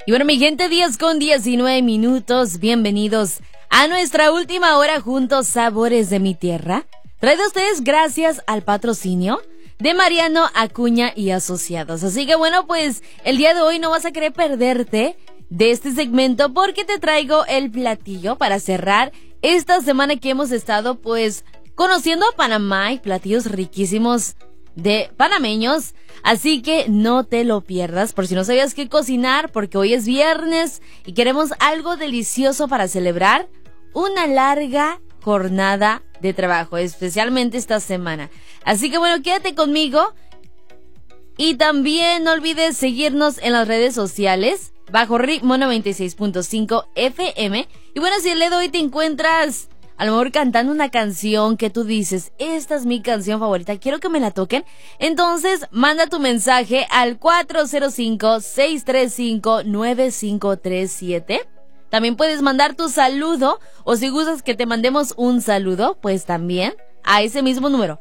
Y bueno, mi gente, 10:19. Bienvenidos a nuestra última hora juntos, Sabores de mi Tierra. Traído a ustedes gracias al patrocinio de Mariano Acuña y Asociados. Así que bueno, pues el día de hoy no vas a querer perderte de este segmento porque te traigo el platillo para cerrar esta semana que hemos estado pues conociendo a Panamá y platillos riquísimos de panameños. Así que no te lo pierdas por si no sabías qué cocinar, porque hoy es viernes y queremos algo delicioso para celebrar una larga jornada de trabajo, especialmente esta semana. Así que bueno, quédate conmigo y también no olvides seguirnos en las redes sociales bajo Ritmo 96.5 FM. Y bueno, si el día de hoy te encuentras a lo mejor cantando una canción que tú dices, esta es mi canción favorita, quiero que me la toquen, entonces manda tu mensaje al 405-635-9537. También puedes mandar tu saludo, o si gustas que te mandemos un saludo, pues también a ese mismo número,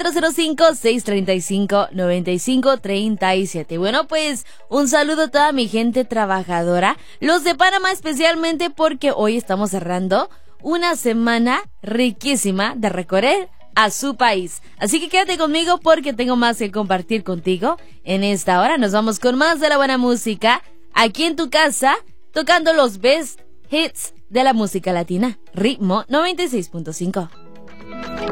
405-635-9537. Bueno, pues un saludo a toda mi gente trabajadora, los de Panamá especialmente, porque hoy estamos cerrando una semana riquísima de recorrer a su país. Así que quédate conmigo porque tengo más que compartir contigo. En esta hora nos vamos con más de la buena música aquí en tu casa, tocando los best hits de la música latina. Ritmo 96.5.